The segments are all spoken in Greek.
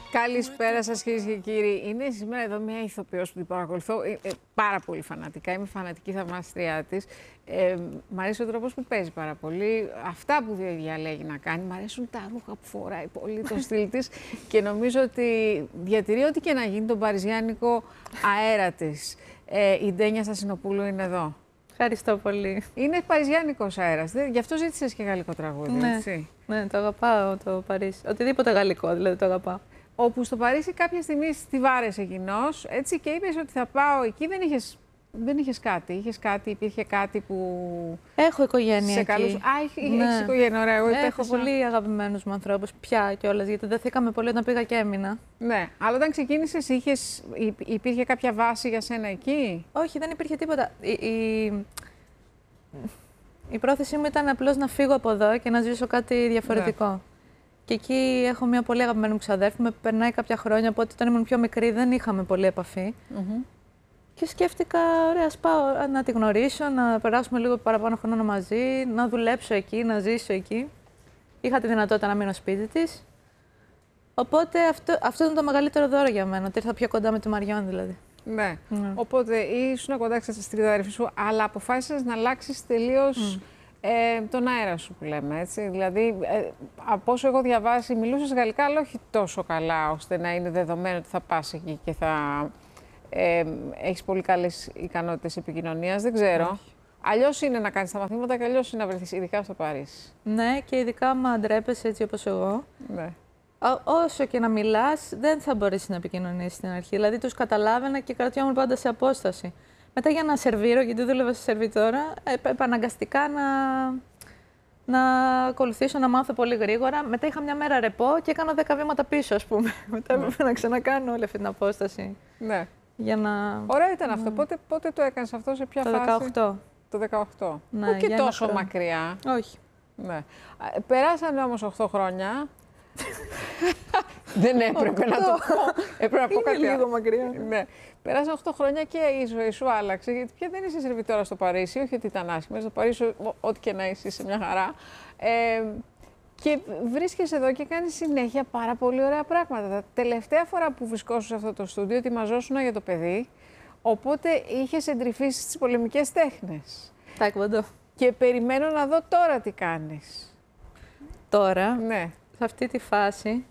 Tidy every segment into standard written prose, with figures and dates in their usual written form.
Καλησπέρα σας, κυρίες και κύριοι. Είναι σήμερα εδώ μια ηθοποιός που την παρακολουθώ πάρα πολύ φανατικά. Είμαι φανατική θαυμάστριά της. Μ' αρέσει ο τρόπος που παίζει πάρα πολύ. Αυτά που διαλέγει να κάνει. Μ' αρέσουν τα ρούχα που φοράει πολύ, το στυλ της. Και νομίζω ότι διατηρεί ό,τι και να γίνει τον παριζιάνικο αέρα της. Η Ντένια Στασινοπούλου είναι εδώ. Ευχαριστώ πολύ. Είναι παριζιάνικος αέρας. Γι' αυτό ζήτησες και γαλλικό τραγούδι, Ναι, έτσι. ναι, το αγαπάω το Παρίσι. Οτιδήποτε γαλλικό δηλαδή το αγαπάω. Όπου στο Παρίσι κάποια στιγμή στη βάρεσε κοινώς, έτσι, και είπες ότι θα πάω εκεί, δεν είχες κάτι. Είχες κάτι, υπήρχε κάτι που... Έχω οικογένεια σε εκεί. καλούς... έχεις οικογένεια, ωραία. Εγώ έχω πολύ αγαπημένους μου ανθρώπους πια κιόλας, γιατί δεθήκαμε πολύ όταν πήγα και έμεινα. Ναι, αλλά όταν ξεκίνησες υπήρχε κάποια βάση για σένα εκεί? Όχι, δεν υπήρχε τίποτα. Η πρόθεσή μου ήταν απλώς να φύγω από εδώ και να ζήσω κάτι διαφορετικό. Ναι. Και εκεί έχω μια πολύ αγαπημένη μου ξαδέρφη, με περνάει κάποια χρόνια, οπότε όταν ήμουν πιο μικρή δεν είχαμε πολύ επαφή. Και σκέφτηκα, ωραία, ας πάω να τη γνωρίσω, να περάσουμε λίγο παραπάνω χρόνο μαζί, να δουλέψω εκεί, να ζήσω εκεί. Είχα τη δυνατότητα να μείνω σπίτι της. Οπότε αυτό ήταν το μεγαλύτερο δώρο για μένα, ότι ήρθα πιο κοντά με τη Μαριόν δηλαδή. Ναι. Οπότε ήσουν κοντά στη τριδάδερφη σου, αλλά αποφάσισες να αλλάξεις τελείως τον αέρα σου που λέμε, έτσι. Δηλαδή, από όσο έχω διαβάσει, μιλούσες γαλλικά, αλλά όχι τόσο καλά, ώστε να είναι δεδομένο ότι θα πας εκεί και θα έχεις πολύ καλές ικανότητες επικοινωνίας. Δεν ξέρω. Αλλιώς είναι να κάνεις τα μαθήματα και αλλιώς είναι να βρεθείς, ειδικά στο Παρίσι. Ναι, και ειδικά άμα ντρέπεσαι έτσι όπως εγώ. Ναι. Όσο και να μιλάς, δεν θα μπορέσεις να επικοινωνήσεις στην αρχή. Δηλαδή, τους καταλάβαινα και κρατιόμουν πάντα σε απόσταση. Μετά για να σερβίρω, γιατί δούλευα σε σερβιτόρα, επαναγκαστικά να ακολουθήσω, να μάθω πολύ γρήγορα. Μετά είχα μια μέρα ρεπό και έκανα 10 βήματα πίσω, ας πούμε. Μετά έπρεπε να ξανακάνω όλη αυτή την απόσταση. Ναι. Για να... Ωραίο ήταν αυτό. Πότε το έκανες αυτό, σε ποια φάση? Το 18. Το 18. Ναι, και τόσο μακριά. Όχι. Ναι. Περάσανε όμως 8 χρόνια. Δεν έπρεπε να το πω. Έπρεπε να πω κάτι λίγο μακριά. Ναι. Περάσαν 8 χρόνια και η ζωή σου άλλαξε. Γιατί πια δεν είσαι σερβιτόρα στο Παρίσι, όχι ότι ήταν άσχημα. Στο Παρίσι, ό,τι και να είσαι μια χαρά. Και βρίσκεσαι εδώ και κάνεις συνέχεια πάρα πολύ ωραία πράγματα. Τα τελευταία φορά που βρισκόσουν σε αυτό το στούντιο, ετοιμαζόσουν για το παιδί. Οπότε είχες εντρυφήσει στις πολεμικές τέχνες. Τάικβοντο. Και περιμένω να δω τώρα τι κάνεις. Τώρα, ναι. Σε αυτή τη φάση,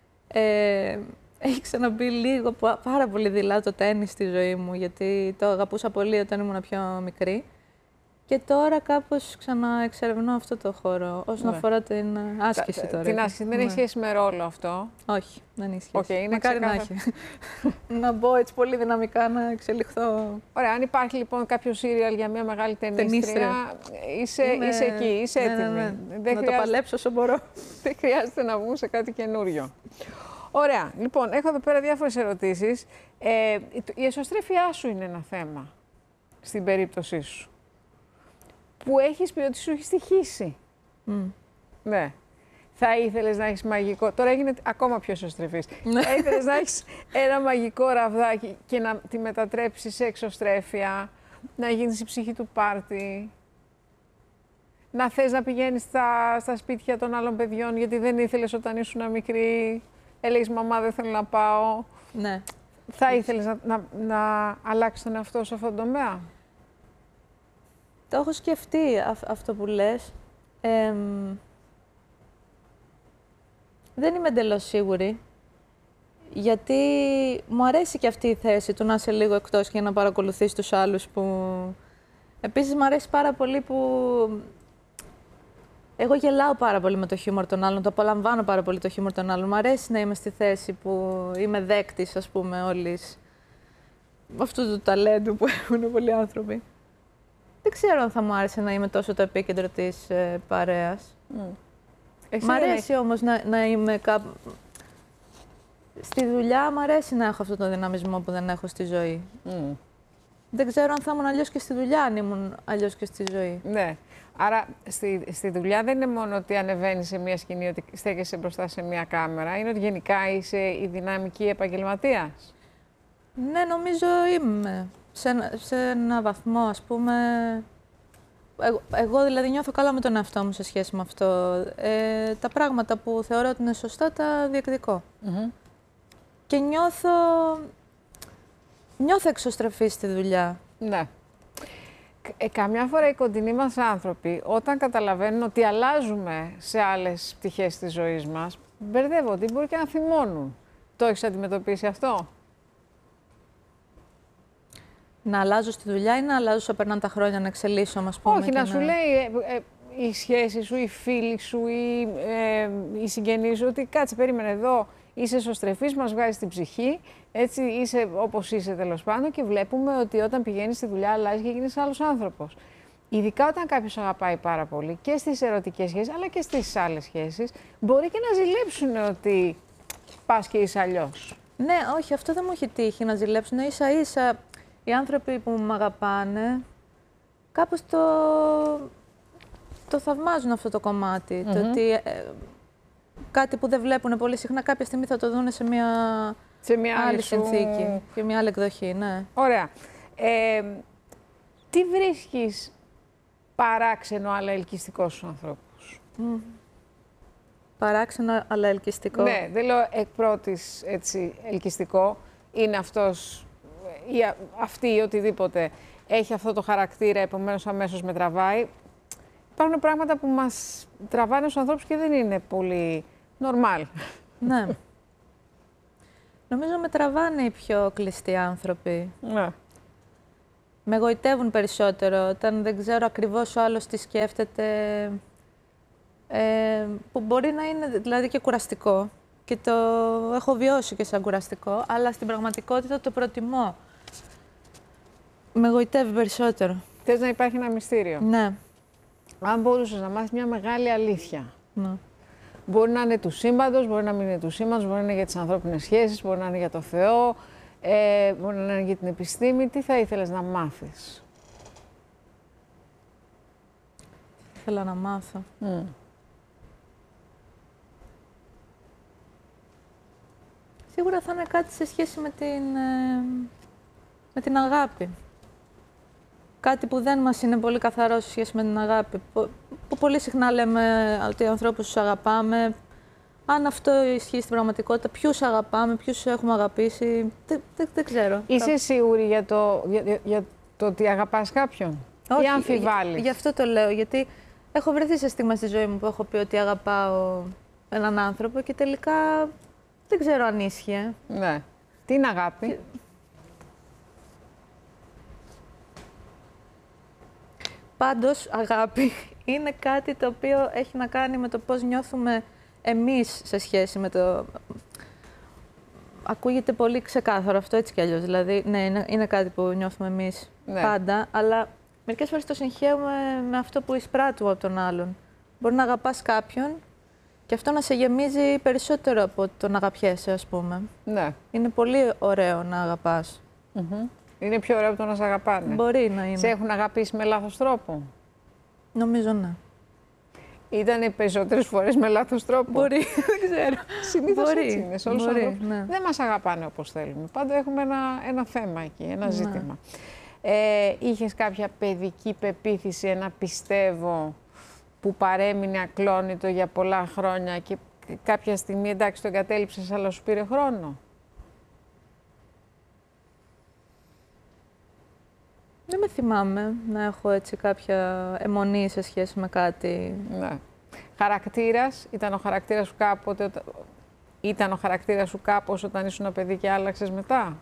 έχει ξαναμπεί λίγο, πάρα πολύ δειλά το τένις στη ζωή μου, γιατί το αγαπούσα πολύ όταν ήμουν πιο μικρή. Και τώρα κάπως ξαναεξερευνώ αυτό το χώρο, όσον αφορά την άσκηση τώρα. Την άσκηση δεν έχει σχέση με ρόλο αυτό? Όχι, δεν έχει σχέση. Okay, μακάρι να έχει. Να μπω έτσι πολύ δυναμικά, να εξελιχθώ. Ωραία, αν υπάρχει λοιπόν κάποιο σύριαλ για μια μεγάλη ταινίστρια, είσαι εκεί, είσαι έτοιμη. Να το παλέψω όσο μπορώ. Δεν χρειάζεται να βγούμε σε κάτι καινούριο. Ωραία, λοιπόν, έχω εδώ πέρα διάφορες ερωτήσεις. Η εσωστρέφειά σου είναι ένα θέμα, στην περίπτωσή σου, που έχεις πει ότι σου έχει στοιχήσει. Ναι. Θα ήθελες να έχεις μαγικό... Τώρα έγινε ακόμα πιο εσωστρεφής. Θα ήθελες να έχεις ένα μαγικό ραβδάκι και να τη μετατρέψεις σε εξωστρέφεια, να γίνεις η ψυχή του πάρτι, να θες να πηγαίνεις στα σπίτια των άλλων παιδιών, γιατί δεν ήθελες όταν ήσουν μικρή, έλεγες «Μαμά, δεν θέλω να πάω». Ναι. Θα ήθελες να αλλάξεις τον εαυτό σου σε αυτόν τον τομέα? Το έχω σκεφτεί αυτό που λες. Δεν είμαι εντελώς σίγουρη, γιατί μου αρέσει και αυτή η θέση του να είσαι λίγο εκτός και να παρακολουθείς τους άλλους που... Επίσης μου αρέσει πάρα πολύ που... Εγώ γελάω πάρα πολύ με το χιούμορ των άλλων, το απολαμβάνω πάρα πολύ το χιούμορ των άλλων. Μου αρέσει να είμαι στη θέση που είμαι δέκτης, ας πούμε, όλης αυτού του ταλέντου που έχουν πολλοί άνθρωποι. Δεν ξέρω αν θα μου άρεσε να είμαι τόσο το επίκεντρο της παρέας. Μ' αρέσει όμως να είμαι κάπου... Στη δουλειά μ' αρέσει να έχω αυτό το δυναμισμό που δεν έχω στη ζωή. Δεν ξέρω αν θα ήμουν αλλιώς και στη δουλειά, αν ήμουν αλλιώς και στη ζωή. Ναι. Άρα στη δουλειά δεν είναι μόνο ότι ανεβαίνεις σε μια σκηνή, ότι στέκεσαι μπροστά σε μια κάμερα. Είναι ότι γενικά είσαι η δυναμική επαγγελματίας. Ναι, νομίζω είμαι. Σε ένα βαθμό, ας πούμε... Εγώ δηλαδή νιώθω καλά με τον εαυτό μου σε σχέση με αυτό. Τα πράγματα που θεωρώ ότι είναι σωστά τα διεκδικώ. και νιώθω εξωστρεφή στη δουλειά. Ναι. Καμιά φορά οι κοντινοί μας άνθρωποι, όταν καταλαβαίνουν ότι αλλάζουμε σε άλλες πτυχές της ζωής μας, μπερδεύονται, μπορεί και να θυμώνουν. Το έχεις αντιμετωπίσει αυτό? Να αλλάζω στη δουλειά ή να αλλάζω όσο περνάνε τα χρόνια, να εξελίσσομαι, ας πούμε? Όχι, να σου λέει η σχέση σου, οι φίλοι σου, οι συγγενείς σου, ότι κάτσε, περίμενε εδώ, είσαι εσωστρεφής, μας βγάζει την ψυχή, έτσι είσαι όπως είσαι τέλος πάντων και βλέπουμε ότι όταν πηγαίνεις στη δουλειά αλλάζει και γίνεις άλλος άνθρωπος. Ειδικά όταν κάποιος αγαπάει πάρα πολύ και στις ερωτικές σχέσεις αλλά και στις άλλες σχέσεις, μπορεί και να ζηλέψουν ότι πας και είσαι αλλιώς. Ναι, όχι, αυτό δεν μου έχει τύχει να ζηλέψουν. Ίσα-ίσα οι άνθρωποι που με αγαπάνε κάπως το θαυμάζουν αυτό το κομμάτι. Το ότι κάτι που δεν βλέπουν πολύ συχνά κάποια στιγμή θα το δουν σε μια άλλη συνθήκη και μια άλλη εκδοχή, ναι. Ωραία. Τι βρίσκεις παράξενο αλλά ελκυστικό στους ανθρώπους? Παράξενο αλλά ελκυστικό. Ναι, δεν λέω εκ πρώτης έτσι ελκυστικό. Είναι αυτός ή αυτή ή οτιδήποτε έχει αυτό το χαρακτήρα, επομένως αμέσως με τραβάει. Υπάρχουν πράγματα που μας τραβάνε στους ανθρώπους και δεν είναι πολύ normal. Ναι. Νομίζω με τραβάνε οι πιο κλειστοί άνθρωποι. Ναι. Με εγωιτεύουν περισσότερο όταν δεν ξέρω ακριβώς ο άλλος τι σκέφτεται, που μπορεί να είναι δηλαδή και κουραστικό και το έχω βιώσει και σαν κουραστικό, αλλά στην πραγματικότητα το προτιμώ. Με εγωιτεύει περισσότερο. Θες να υπάρχει ένα μυστήριο? Ναι. Αν μπορούσες να μάθεις μια μεγάλη αλήθεια. Ναι. Μπορεί να είναι του σύμπαντος, μπορεί να μην είναι του σύμπαντος, μπορεί να είναι για τις ανθρώπινες σχέσεις, μπορεί να είναι για το Θεό, μπορεί να είναι για την επιστήμη. Τι θα ήθελες να μάθεις? Ήθελα να μάθω. Σίγουρα θα είναι κάτι σε σχέση με την αγάπη. Κάτι που δεν μας είναι πολύ καθαρό σε σχέση με την αγάπη. Που πολύ συχνά λέμε ότι οι ανθρώπους τους αγαπάμε. Αν αυτό ισχύει στην πραγματικότητα, ποιους αγαπάμε, ποιους έχουμε αγαπήσει, δεν ξέρω. Είσαι σίγουρη για το ότι αγαπάς κάποιον? Όχι, ή αμφιβάλλεις? Γι' αυτό το λέω, γιατί έχω βρεθεί σε στιγμή στη ζωή μου που έχω πει ότι αγαπάω έναν άνθρωπο και τελικά δεν ξέρω αν ίσχυε. Ναι. Τι είναι αγάπη? Πάντως, αγάπη είναι κάτι το οποίο έχει να κάνει με το πώς νιώθουμε εμείς σε σχέση με το... Ακούγεται πολύ ξεκάθαρο αυτό έτσι κι αλλιώς, δηλαδή, ναι, είναι κάτι που νιώθουμε εμείς πάντα, αλλά μερικές φορές το συγχαίουμε με αυτό που εισπράττουμε από τον άλλον. Μπορεί να αγαπάς κάποιον και αυτό να σε γεμίζει περισσότερο από το να αγαπιέσαι, ας πούμε. Ναι. Είναι πολύ ωραίο να αγαπάς. Είναι πιο ωραίο από το να σε αγαπάνε. Μπορεί να είναι. Σε έχουν αγαπήσει με λάθος τρόπο? Νομίζω ναι. Ήτανε περισσότερες φορές με λάθος τρόπο? Μπορεί, δεν ξέρω. Συνήθως έτσι είναι σε όλους τους ανθρώπους. Ναι. Δεν μας αγαπάνε όπως θέλουμε. Πάντα έχουμε ένα θέμα εκεί, ένα ζήτημα. Είχες κάποια παιδική πεποίθηση, ένα πιστεύω που παρέμεινε ακλόνητο για πολλά χρόνια και κάποια στιγμή εντάξει το εγκατέλειψες αλλά σου πήρε χρόνο? Δεν με θυμάμαι να έχω έτσι κάποια αιμονή σε σχέση με κάτι. Ναι. Χαρακτήρας, ήταν ο χαρακτήρας σου κάποτε, ήταν ο χαρακτήρας σου κάπως όταν ήσουν παιδί και άλλαξες μετά?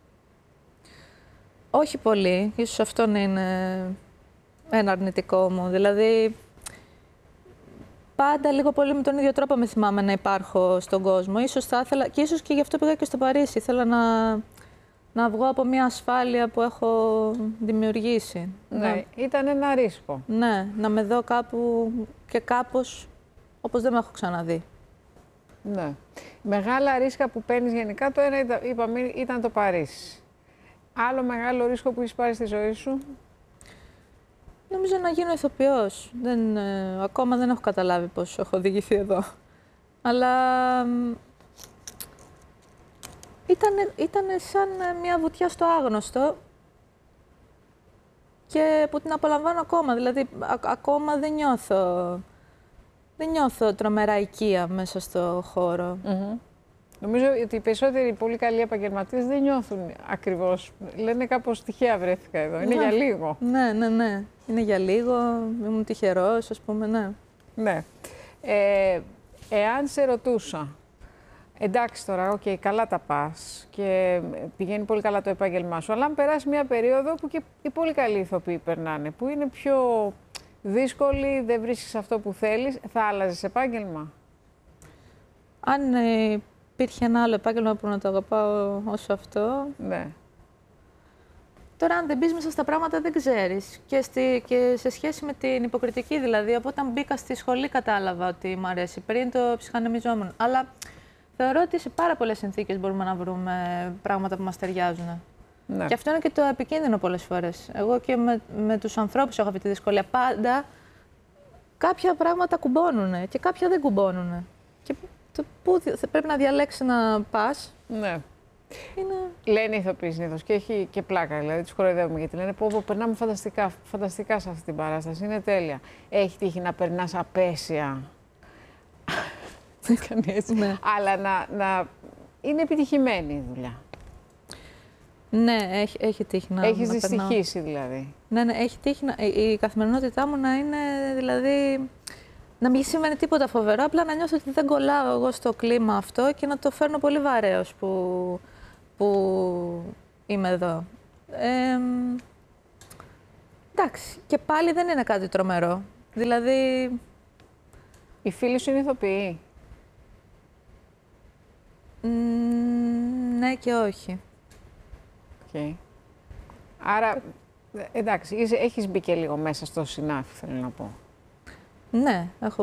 Όχι πολύ. Ίσως αυτό να είναι ένα αρνητικό μου. Δηλαδή, πάντα λίγο πολύ με τον ίδιο τρόπο με θυμάμαι να υπάρχω στον κόσμο. Ίσως θα ήθελα, και ίσως και γι' αυτό πήγα και στο Παρίσι. Ήθελα να βγω από μια ασφάλεια που έχω δημιουργήσει. Ναι, ήταν ένα ρίσκο. Ναι, να με δω κάπου και κάπως όπως δεν με έχω ξαναδεί. Ναι. Μεγάλα ρίσκα που παίρνεις γενικά, το ένα είπαμε ήταν το Παρίσι. Άλλο μεγάλο ρίσκο που έχεις πάρει στη ζωή σου? Νομίζω να γίνω ηθοποιός. Ακόμα δεν έχω καταλάβει πώς έχω οδηγηθεί εδώ. Αλλά ήτανε σαν μια βουτιά στο άγνωστο και που την απολαμβάνω ακόμα. Δηλαδή, ακόμα δεν νιώθω τρομερά οικία μέσα στο χώρο. Νομίζω ότι οι περισσότεροι πολύ καλοί επαγγελματίες δεν νιώθουν ακριβώς. Λένε κάπως τυχαία βρέθηκα εδώ. Είναι για λίγο. Ναι. Είναι για λίγο. Ήμουν τυχερός, ας πούμε, ναι. Ναι. Εάν σε ρωτούσα, εντάξει τώρα, καλά τα πας και πηγαίνει πολύ καλά το επάγγελμά σου, αλλά αν περάσει μια περίοδο που και οι πολύ καλοί ηθοποιοί περνάνε, που είναι πιο δύσκολη, δεν βρίσκεις αυτό που θέλεις, θα άλλαζες επάγγελμα? Αν υπήρχε ένα άλλο επάγγελμα που να το αγαπάω όσο αυτό. Ναι. Τώρα, αν δεν μπεις μέσα στα πράγματα, δεν ξέρεις. Και σε σχέση με την υποκριτική, δηλαδή, από όταν μπήκα στη σχολή, κατάλαβα ότι μου αρέσει. Πριν το ψυχανεμιζόμουν. Αλλά θεωρώ ότι σε πάρα πολλές συνθήκες μπορούμε να βρούμε πράγματα που μας ταιριάζουν. Ναι. Και αυτό είναι και το επικίνδυνο πολλές φορές. Εγώ και με τους ανθρώπους έχω αυτή τη δυσκολία. Πάντα κάποια πράγματα κουμπώνουν και κάποια δεν κουμπώνουν. Και πού πρέπει να διαλέξεις να πας. Ναι. Είναι... Λένε οι ηθοποιοί συνήθως και έχει και πλάκα, δηλαδή τους κοροϊδεύουμε γιατί λένε πω περνάμε φανταστικά σε αυτή την παράσταση, είναι τέλεια. Έχει τύχει να περνάς απέσια, Ναι. αλλά να είναι επιτυχημένη η δουλειά. Ναι, έχει τύχει να Έχεις να δυστυχήσει δηλαδή. Ναι, έχει τύχει η καθημερινότητά μου να είναι, δηλαδή, να μην σημαίνει τίποτα φοβερό, απλά να νιώθω ότι δεν κολλάω εγώ στο κλίμα αυτό και να το φέρνω πολύ βαρέως που είμαι εδώ. Εντάξει, και πάλι δεν είναι κάτι τρομερό. Δηλαδή... Οι φίλοι σου είναι ηθοποιοί? Ναι και όχι. Okay. Άρα, εντάξει, έχεις μπει και λίγο μέσα στο συνάφι, θέλω να πω. Ναι, έχω